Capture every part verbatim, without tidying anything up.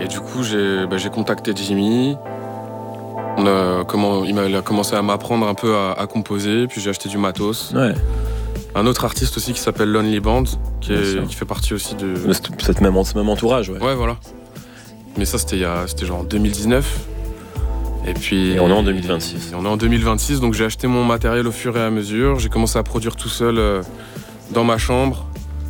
Et du coup, j'ai, bah, j'ai contacté Jimmy. On a, comment, il, a, il a commencé à m'apprendre un peu à, à composer, puis j'ai acheté du matos. Ouais. Un autre artiste aussi qui s'appelle Lonely Band, qui, est, qui fait partie aussi de... Cette même, ce même entourage, ouais. Ouais, voilà. Mais ça, c'était, il y a, c'était genre en deux mille dix-neuf. Et puis... Et on est en deux mille vingt-six. Et on est en deux mille vingt-six, donc j'ai acheté mon matériel au fur et à mesure. J'ai commencé à produire tout seul euh, dans ma chambre.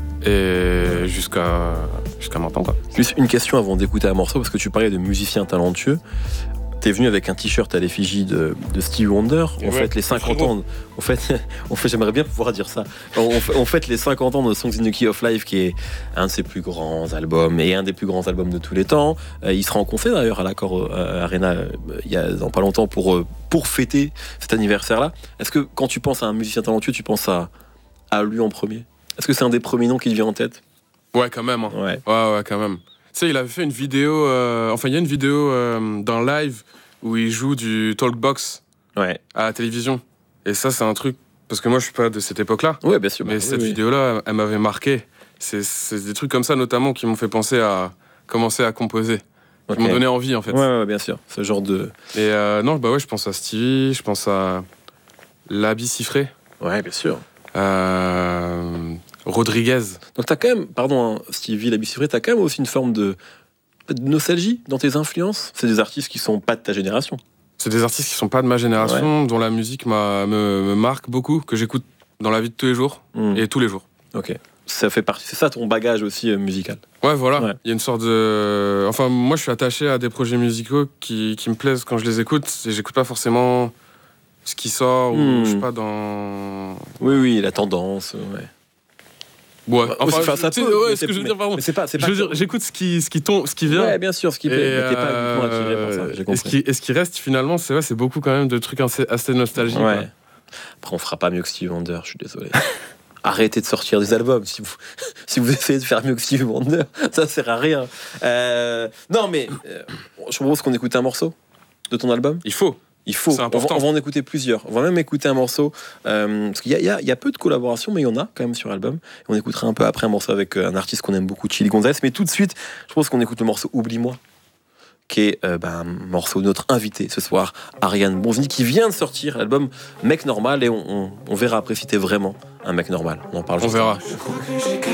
Et jusqu'à, jusqu'à maintenant, quoi. Juste une question avant d'écouter un morceau, parce que tu parlais de musiciens talentueux. T'es venu avec un t-shirt à l'effigie de, de Stevie Wonder. On ouais, fête les cinquante ans. On fait, on fait, j'aimerais bien pouvoir dire ça. On, fait, on fête les cinquante ans de Songs in the Key of Life, qui est un de ses plus grands albums et un des plus grands albums de tous les temps. Euh, il sera en concert d'ailleurs à l'Accor euh, Arena euh, il y a dans pas longtemps pour, euh, pour fêter cet anniversaire-là. Est-ce que quand tu penses à un musicien talentueux, tu penses à, à lui en premier? Est-ce que c'est un des premiers noms qui te vient en tête? Ouais, quand même. Hein. Ouais. ouais, ouais, quand même. Tu sais, il avait fait une vidéo, euh, enfin, il y a une vidéo euh, dans live où il joue du talkbox ouais. à la télévision. Et ça, c'est un truc, parce que moi, je suis pas de cette époque-là. Ouais, bien sûr. Mais bah, cette oui, vidéo-là, elle m'avait marqué. C'est, c'est des trucs comme ça, notamment, qui m'ont fait penser à commencer à composer. Okay. Qui m'ont donné envie, en fait. Ouais, ouais, bien sûr. Ce genre de... Et euh, non, bah ouais, je pense à Stevie, je pense à Labi Siffré. Ouais, bien sûr. Euh... Rodriguez. Donc t'as quand même, pardon, hein, Stevie, Labi Siffré, t'as quand même aussi une forme de, de nostalgie dans tes influences. C'est des artistes qui sont pas de ta génération. C'est des artistes qui sont pas de ma génération, ouais. dont la musique m'a, me, me marque beaucoup, que j'écoute dans la vie de tous les jours, mmh. et tous les jours. Ok. Ça fait partie, c'est ça ton bagage aussi euh, musical. Ouais, voilà. Il ouais. y a une sorte de... Enfin, moi, je suis attaché à des projets musicaux qui, qui me plaisent quand je les écoute, et j'écoute pas forcément ce qui sort, mmh. ou je sais pas, dans... Oui, oui, la tendance, ouais. Ouais, enfin, enfin ça peut, ouais, ce que je veux dire, pardon. Mais c'est pas, c'est pas je veux dire, j'écoute ce qui, ce qui tombe, ce qui vient. Ouais, bien sûr, ce qui plaît. Mais t'es pas uniquement attiré par ça. J'ai compris. Et ce qui, et ce qui reste finalement, c'est, ouais, c'est beaucoup quand même de trucs assez, assez nostalgiques. Ouais. Quoi. Après, on fera pas mieux que Stevie Wonder. Je suis désolé. Arrêtez de sortir des albums si vous, si vous essayez de faire mieux que Stevie Wonder. Ça sert à rien. Euh, non, mais euh, je propose qu'on écoute un morceau de ton album. Il faut. Il faut, on va, on va en écouter plusieurs. On va même écouter un morceau, euh, parce qu'il y a, il y, a, il y a peu de collaborations, mais il y en a quand même sur l'album. Et on écoutera un peu après un morceau avec un artiste qu'on aime beaucoup, Chili Gonzalez. Mais tout de suite, je pense qu'on écoute le morceau Oublie-moi, qui est euh, ben, un morceau de notre invité ce soir, Ariane Bonvigny, qui vient de sortir l'album Mec Normal. Et on, on, on verra après si t'es vraiment un mec normal. On en parle. On verra.